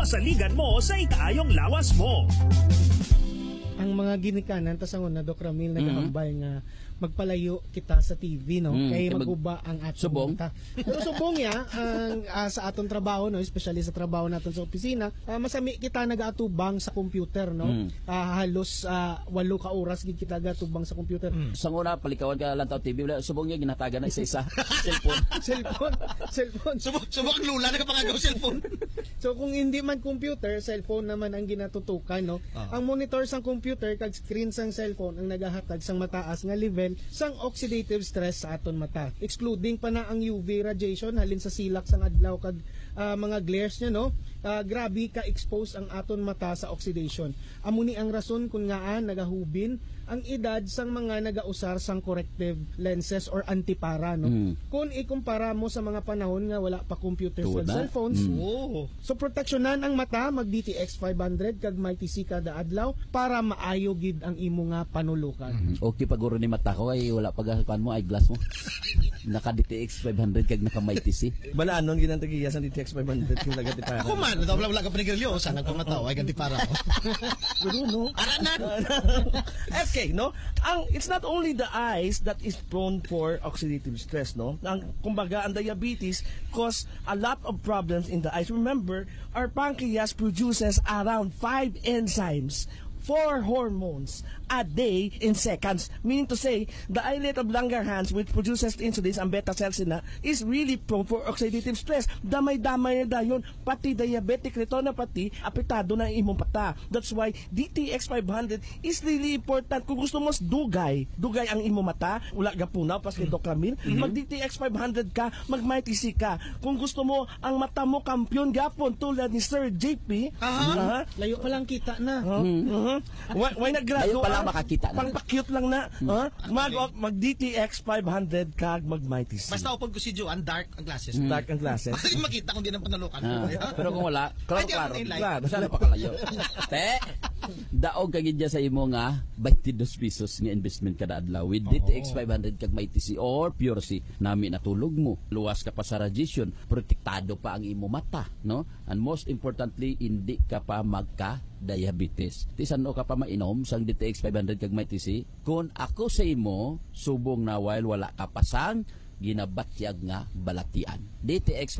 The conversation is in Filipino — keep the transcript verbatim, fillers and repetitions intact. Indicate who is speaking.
Speaker 1: masaligan mo sa ikaayong lawas mo.
Speaker 2: Ang mga ginikanan tasangon na Doc Ramil nagahambay nga magpalayo kita sa T V no
Speaker 3: Mm,
Speaker 2: kay
Speaker 3: kay mag-
Speaker 2: maguba ang atong
Speaker 3: subong.
Speaker 2: mata. Pero subong ya ang ah, sa atong trabaho no, especially sa trabaho naton sa opisina, ah, masami kita nagaatubang sa computer no.
Speaker 3: Mm.
Speaker 2: Ah, halos ah, walo ka oras gid kita gatubang sa computer.
Speaker 3: Sa una, palikawan ka lang tao T V, wala, subong niya, ginataga na isa-isa. Cellphone.
Speaker 2: Cellphone, cellphone.
Speaker 4: Subok, subok ang lula, nakapangagaw cellphone.
Speaker 2: So kung hindi man computer, cellphone naman ang ginatutukan no.
Speaker 4: Ah.
Speaker 2: Ang monitor sang computer kag screen sang cellphone ang nagahatag sang mataas nga level sang oxidative stress sa aton mata. Excluding pa na ang U V radiation halin sa silak sang adlaw kag ah, mga glares niya no. Ah, grabe ka expose ang aton mata sa oxidation. Amo ni ang rason kung ngaan nagahubin ang edad sang mga nagausar sang corrective lenses or antipara no.
Speaker 3: Mm.
Speaker 2: Kung ikumpara mo sa mga panahon nga wala pa computers
Speaker 3: Tuwa
Speaker 2: o
Speaker 3: na.
Speaker 2: cellphones,
Speaker 3: Mm.
Speaker 4: Oh.
Speaker 2: so proteksyonan ang mata mag D T X five hundred kag may T C kada adlaw para maayo gid ang imo nga panulukan.
Speaker 3: Okay paguro ni mata ko, ay wala pag-akuan mo, eyeglass mo. Naka D T X five hundred kag naka may T C.
Speaker 5: Balanon ginantagiya sa D T X five hundred kung lagati para.
Speaker 4: Ako man, wala wala ka panigrilyo, sana kong nataw ay ganti para ko.
Speaker 2: Pero no,
Speaker 4: Ara na.
Speaker 5: Okay, no? Ang it's not only the eyes that is prone for oxidative stress, no? Ang kumbaga ang diabetes cause a lot of problems in the eyes. Remember, our pancreas produces around five enzymes, four hormones a day in seconds. Meaning to say, the islet of Langerhans, which produces insulin and beta cells na, is really prone for oxidative stress. Damay-damay na dayon, pati diabetic retinopathy, apektado na ang imong mata. That's why D T X five hundred is really important. Kung gusto mo dugay, dugay ang imong mata, wala gapunaw, pas kay Doc Ramil, mag D T X five hundred ka, mag may T C ka. Kung gusto mo, ang mata mo kampiyon gapon, tulad ni Sir J P, aha,
Speaker 2: layo pa lang kita na.
Speaker 5: Huh? Uh-huh. Why, why nag-graduate?
Speaker 3: Ayun pala makakita na.
Speaker 5: Pang-cute lang na. Huh? Mag, mag D T X five hundred kag mag Mighty C.
Speaker 4: Basta upod ko si Joe, ang dark ang glasses.
Speaker 5: Dark ang glasses.
Speaker 4: Hindi makita kung di na panalukan.
Speaker 3: Ah, pero kung wala, klaro
Speaker 4: Ay, di ako
Speaker 3: klaro.
Speaker 4: na-enlight.
Speaker 3: Klaro, sana pa kalayo. Te, daog kagid dya sa imo nga twenty-two pesos nga investment kada adlaw with D T X five hundred kag may T C or Pure C. Nami natulog mo, luwas ka pa sa radiation, protektado pa ang imo mata, no? And most importantly, hindi ka pa magka diabetes. Tisan o ka pa mainom sang D T X five hundred kag may T C. Kung ako sa imo, subong na while wala ka pasang ginabatyag nga balatian. D T X